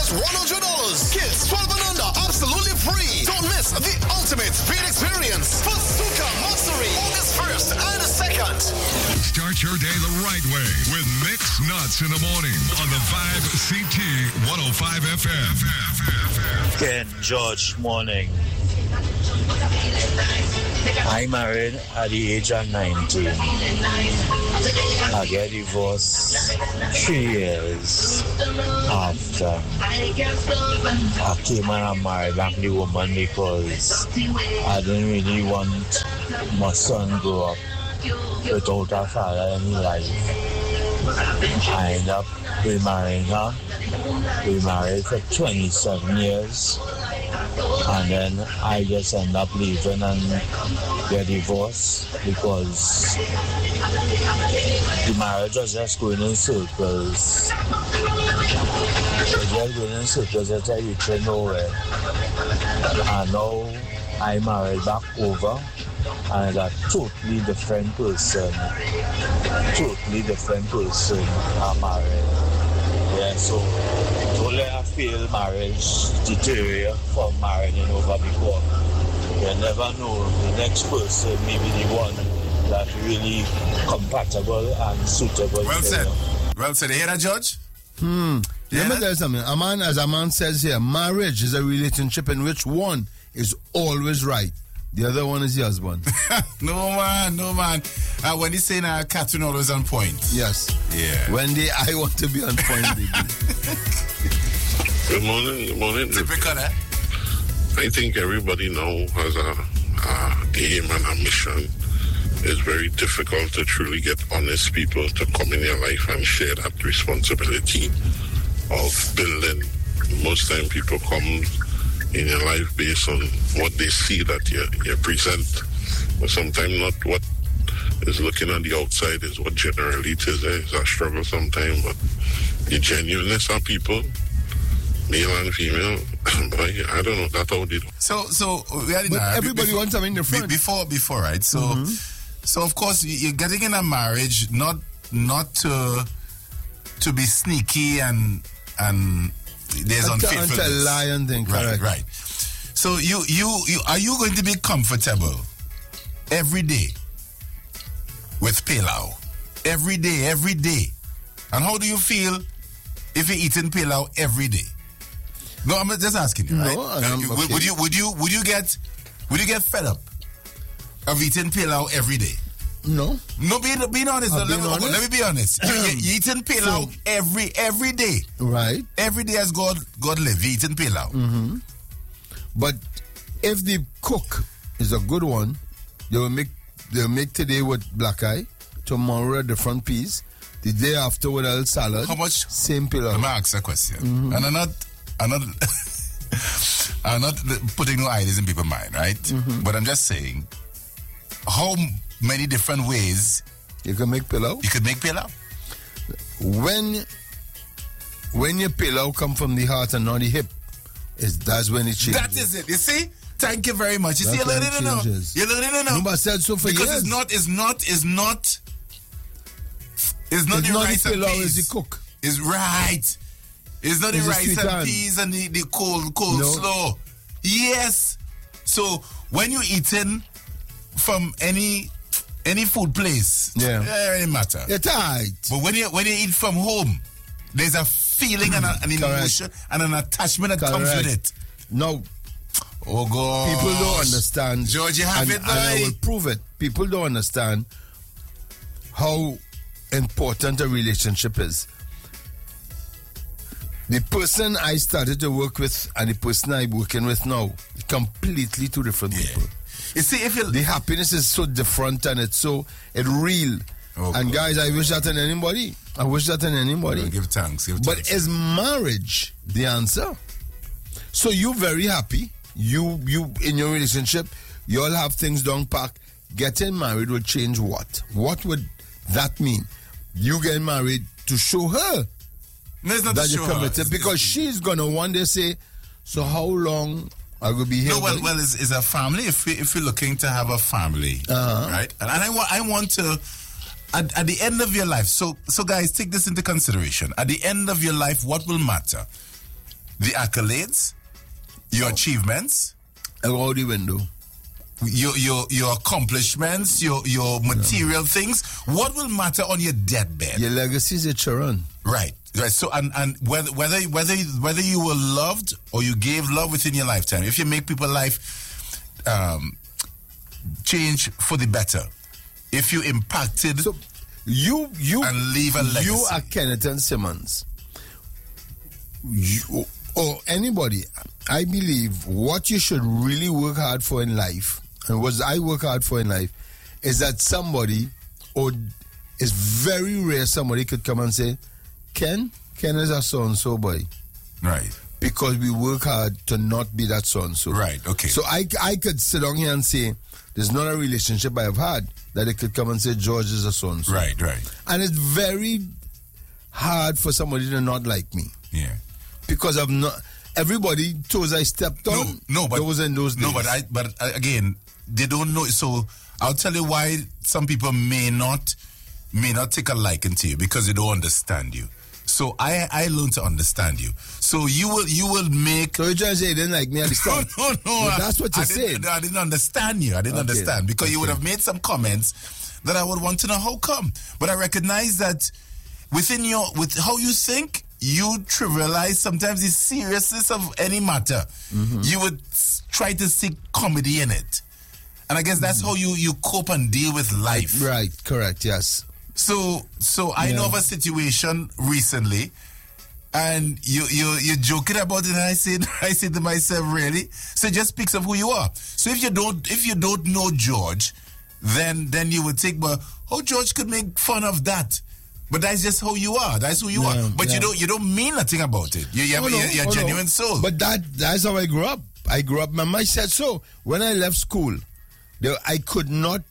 just $100. Kids 12 and under, absolutely free. Don't miss the ultimate speed experience for Suka Mastery, August 1st and 2nd. Start your day the right way with Mixed Nuts in the morning on the Vibe CT 105 FM. Ken George, morning. I married at the age of 19. I get divorced 3 years after. I came and I married back the woman because I didn't really want my son grow up without a father in life. I ended up remarrying her. We married for 27 years. And then I just end up leaving and get divorced because the marriage was just going in circles. It was just going in circles until I reached nowhere. And now I married back over and a totally different person. I'm married. Yeah, so don't let a failed marriage deteriorate from marrying over before. You never know, the next person may be the one that really compatible and suitable. Well said. Well said. You hear that, George? Let me tell you something. As a man says here, marriage is a relationship in which one is always right. The other one is the husband. No, man. When you say now, Catherine always on point. Yes. Yeah. When I want to be on point, baby. Good morning. Typical, eh? I think everybody now has a aim and a mission. It's very difficult to truly get honest people to come in your life and share that responsibility of building. Most time people come in your life based on what they see that you present. But sometimes not what is looking on the outside is what generally it is. It's a struggle sometimes, but the genuineness of people, male and female, but I don't know, that's how they do. So we had everybody wants something different. Before, right? So so of course you're getting in a marriage not to be sneaky and there's unfaithfulness. To lie and think, correct. Right. So you are you going to be comfortable every day with pilau? Every day. And how do you feel if you're eating pilau every day? No, I'm just asking you, right? No, okay. Would you get fed up of eating pilau every day? No. No, being honest. Let me be honest. You eating pilau every day. Right. Every day as God live, you eating pilau. Mm-hmm. But if the cook is a good one, they'll make today with black eye, tomorrow a different piece, the day after with a salad. How much? Same pilau. Let me ask a question. Mm-hmm. And I'm not putting no ideas in people's mind, right? Mm-hmm. But I'm just saying, how many different ways you can make pilau? You could make pilau. When your pilau come from the heart and not the hip, that's when it changes. That is it. You see? Thank you very much. You see, you're learning to know. You're learning to know. No, but I said so for because years. It's not the rice and pilau, peas. It's the cook. It's right. It's not the rice and peas and the cold slaw. Yes. So when you're eating from any food place, it doesn't matter. It's tight. But when you eat from home, there's a feeling and an emotion and an attachment that comes with it. No. Oh God. People don't understand. George, you have it, and I will prove it. People don't understand how important a relationship is. The person I started to work with and the person I'm working with now, completely two different people. You see, the happiness is so different and it's real. Oh, and guys, I wish that on anybody. Give thanks. But is marriage the answer? So you very happy. You in your relationship, you all have things down pat. Getting married will change what? What would that mean? You get married to show her that you're committed, because she's gonna one day say, "So how long I will be here?" No, well, it's a family. If you're looking to have a family, right? And I want to. At the end of your life, so guys, take this into consideration. At the end of your life, what will matter? the accolades, your achievements, out the window. Your accomplishments, your material things. What will matter on your deathbed? Your legacy is a children. Right. So and whether you were loved or you gave love within your lifetime, if you make people's life change for the better, if you impacted, so you and leave a legacy. You are Kenneth Simmons. You, or anybody, I believe what you should really work hard for in life, and what I work hard for in life, is that somebody, or it's very rare somebody could come and say, Ken is a so-and-so boy. Right. Because we work hard to not be that so-and-so. Right, okay. So I could sit down here and say, there's not a relationship I have had that they could come and say, George is a so-and-so. Right. And it's very hard for somebody to not like me. Yeah. Because I've not, everybody toes I stepped on. No, but those in those days. No, but again, they don't know. So I'll tell you why some people may not take a liking to you, because they don't understand you. So I learned to understand you. So you will make. So you're trying to say you didn't like me at the start? No. Well, that's what you said. I didn't understand you. I didn't understand, because you would have made some comments that I would want to know how come. But I recognize that with how you think, you trivialize sometimes the seriousness of any matter. Mm-hmm. You would try to seek comedy in it. And I guess that's how you cope and deal with life. Right, correct, yes. So I know of a situation recently, and you're joking about it, and I said to myself, really? So it just speaks of who you are. So if you don't know George, then you would think, well, how George could make fun of that? But that's just how you are. That's who you are. But you don't mean nothing about it. You're a genuine soul. But that's how I grew up. My mom said so. When I left school, I could not.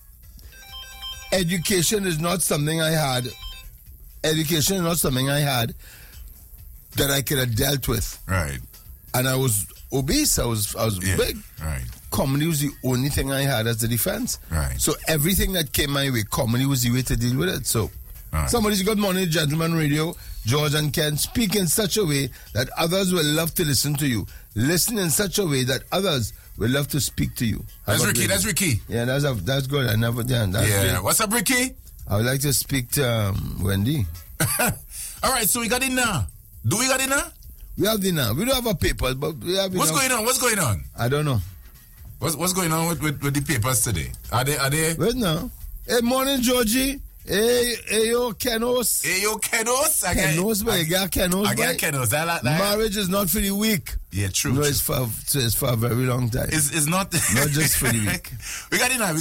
Education is not something I had. Education is not something I had that I could have dealt with. Right. And I was obese. I was big. Right. Comedy was the only thing I had as a defense. Right. So everything that came my way, comedy was the way to deal with it. So. Right. Somebody's Good Morning Gentleman Radio, George and Ken, speak in such a way that others will love to listen to you. Listen in such a way that others will love to speak to you. That's Ricky. Yeah, that's good. I never done. Great. What's up, Ricky? I would like to speak to Wendy. All right, so we got dinner. Do we got dinner? We have dinner. We don't have a paper, but we have. What's going on? I don't know. What's going on with the papers today? Are they? Wait now. Hey, morning, Georgie. Hey, yo, Kenos. Hey, yo, Kenos. Kenos, boy. I got Kenos. I like that. Marriage is not for the weak. Yeah, true. No, it's for a very long time. It's not. Not just for the weak. We got dinner.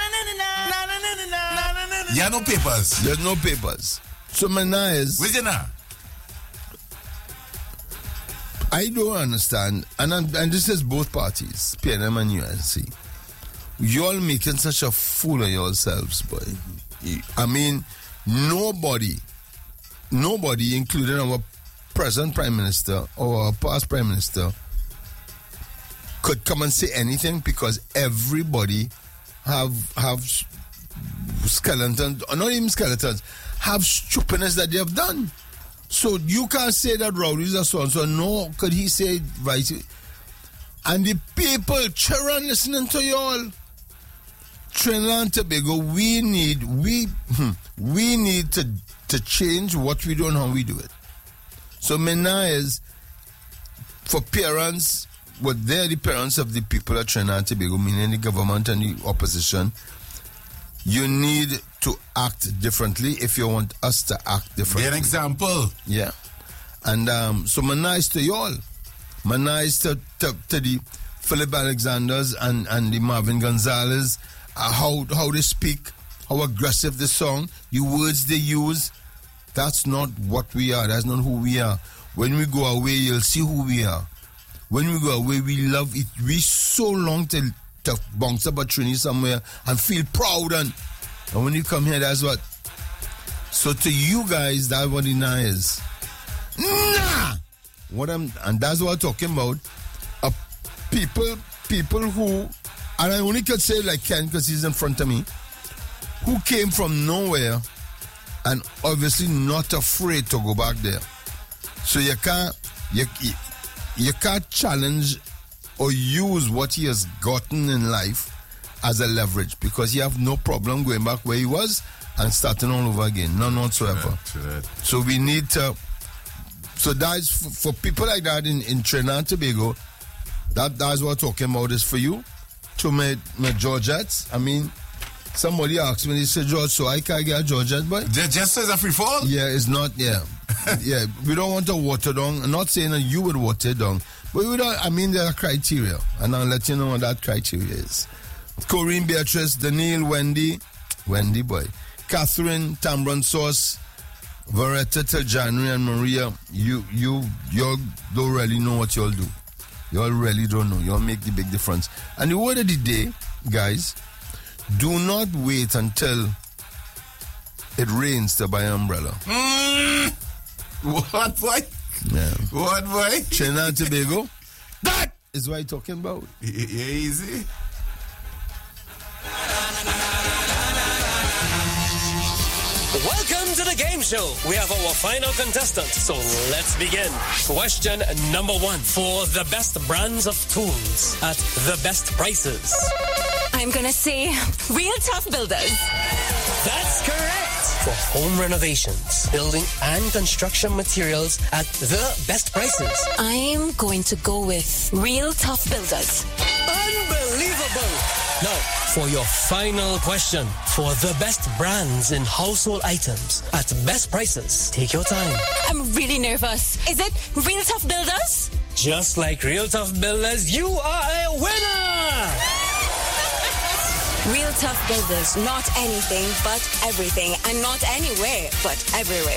Yeah, no papers. There's no papers. So my now is. Where's dinner? I don't understand, and this is both parties, PNM and UNC. Y'all making such a fool of yourselves, boy. I mean, nobody, including our present Prime Minister or our past Prime Minister, could come and say anything, because everybody have skeletons, or not even skeletons, have stupidness that they have done. So you can't say that Rowdy's a so-and-so. No, could he say right? And the people, children listening to y'all, Trinidad and Tobago, we need to change what we do and how we do it. So Mena is for parents, what they're the parents of the people of Trinidad and Tobago, meaning the government and the opposition. You need to act differently if you want us to act differently. Be an example. Yeah. And so Mena is to y'all. Mena is to the Philip Alexanders and the Marvin Gonzalez. How they speak, how aggressive the song, the words they use. That's not what we are. That's not who we are. When we go away, you'll see who we are. When we go away, we love it. We so long to bounce up a Trini somewhere and feel proud. And when you come here, that's what. So to you guys, that's what it now is. Nah! And that's what I'm talking about. People who. And I only could say like Ken, because he's in front of me, who came from nowhere and obviously not afraid to go back there. So you can't, you can't challenge or use what he has gotten in life as a leverage, because he have no problem going back where he was and starting all over again. None whatsoever. So we need to. So that's for people like that in Trinidad and Tobago. That's what I'm talking about is for you. To my Georgettes. I mean, somebody asked me, they said, George, so I can't get a Georgette, but Just as a free fall? yeah, it's not, yeah. Yeah, we don't want to water down. I'm not saying that you would water it down, but we don't, I mean, there are criteria, and I'll let you know what that criteria is. Corinne, Beatrice, Daniel, Wendy boy, Catherine, Tamron Sauce, Veretta, January, and Maria. You don't really know what y'all do. Y'all really don't know. Y'all make the big difference. And the word of the day, guys, do not wait until it rains to buy an umbrella. What, boy? Yeah. What, boy? Trinidad and Tobago. That is what I'm talking about. Yeah, easy. Welcome to the game show. We have our final contestant, so let's begin. Question number 1. For the best brands of tools at the best prices. I'm gonna say Real Tough Builders. That's correct. For home renovations, building and construction materials at the best prices. I'm going to go with Real Tough Builders. Unbelievable. Now, for your final question, for the best brands in household items at best prices, take your time. I'm really nervous. Is it Real Tough Builders? Just like Real Tough Builders, you are a winner! Real Tough Builders, not anything but everything, and not anywhere but everywhere.